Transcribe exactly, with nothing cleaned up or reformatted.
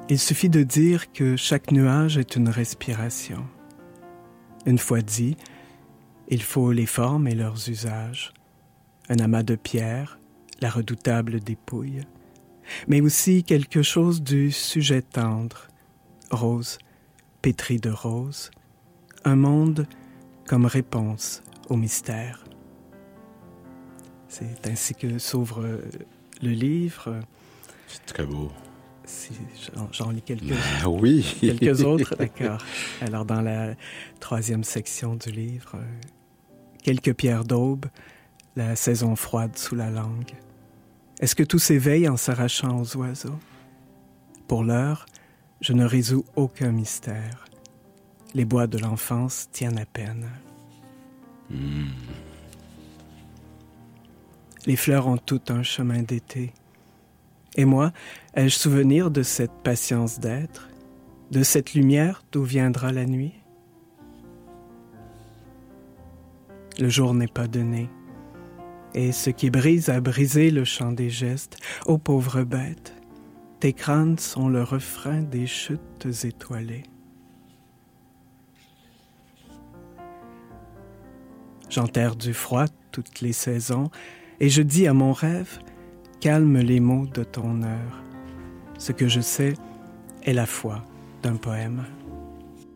Il suffit de dire que chaque nuage est une respiration. Une fois dit, il faut les formes et leurs usages. Un amas de pierres, la redoutable dépouille, mais aussi quelque chose du sujet tendre, rose, pétri de rose, un monde comme réponse au mystère. C'est ainsi que s'ouvre le livre. C'est très beau. Si j'en, j'en lis quelques, ah oui. quelques autres, d'accord. Alors, dans la troisième section du livre, euh, quelques pierres d'aube, la saison froide sous la langue. Est-ce que tout s'éveille en s'arrachant aux oiseaux? Pour l'heure, je ne résous aucun mystère. Les bois de l'enfance tiennent à peine. Mm. Les fleurs ont tout un chemin d'été. Et moi, ai-je souvenir de cette patience d'être, de cette lumière d'où viendra la nuit? Le jour n'est pas donné, et ce qui brise a brisé le chant des gestes. Ô pauvre bête, tes crânes sont le refrain des chutes étoilées. J'enterre du froid toutes les saisons, et je dis à mon rêve, calme les mots de ton heure. Ce que je sais est la foi d'un poème.